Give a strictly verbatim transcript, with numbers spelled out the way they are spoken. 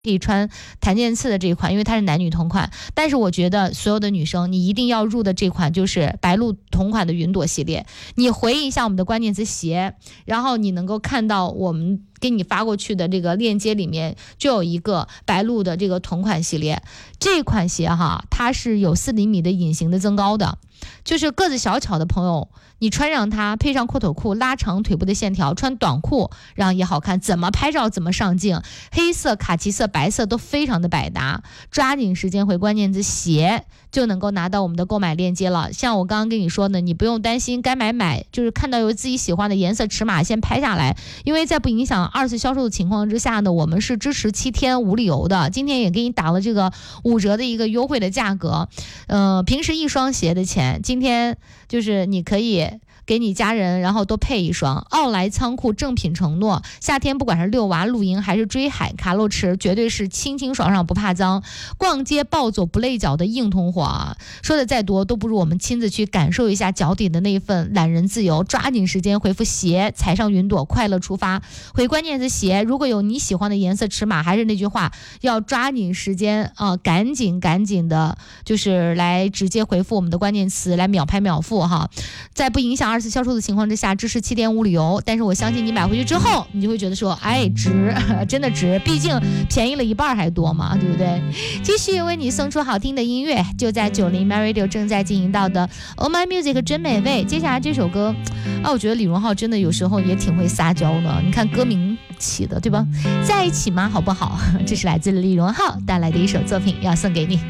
可以穿檀健次的这一款，因为它是男女同款。但是我觉得所有的女生你一定要入的这款就是白鹿同款的云朵系列。你回忆一下我们的关键词鞋，然后你能够看到我们给你发过去的这个链接里面就有一个白鹿的这个同款系列。这款鞋哈，它是有四厘米的隐形的增高的，就是个子小巧的朋友，你穿上它，配上阔腿裤，拉长腿部的线条，穿短裤然后也好看，怎么拍照怎么上镜，黑色、卡其色、白色都非常的百搭。抓紧时间回关键字鞋，就能够拿到我们的购买链接了。像我刚刚跟你说的，你不用担心该买买，就是看到有自己喜欢的颜色尺码先拍下来，因为在不影响二次销售的情况之下呢，我们是支持七天无理由的。今天也给你打了这个五折的一个优惠的价格，呃，平时一双鞋的钱，今天就是你可以给你家人然后多配一双。奥莱仓库正品承诺，夏天不管是遛娃、露营还是追海，卡路驰绝对是清清爽爽不怕脏，逛街暴走不累脚的硬通货啊！说的再多都不如我们亲自去感受一下脚底的那一份懒人自由。抓紧时间回复鞋，踩上云朵，快乐出发。回关键词鞋，如果有你喜欢的颜色尺码，还是那句话，要抓紧时间啊、呃，赶紧赶紧的，就是来直接回复我们的关键词，来秒拍秒付哈，在不影响二次销售的情况之下，支持七点五理由。但是我相信你买回去之后，你就会觉得说，哎，值，真的值，毕竟便宜了一半还多嘛，对不对？继续为你送出好听的音乐，就在九零 My Radio 正在进行到的 Oh My Music 真美味。接下来这首歌啊，我觉得李荣浩真的有时候也挺会撒娇的，你看歌名起的对吧？在一起吗？好不好？这是来自李荣浩带来的一首作品，要送给你。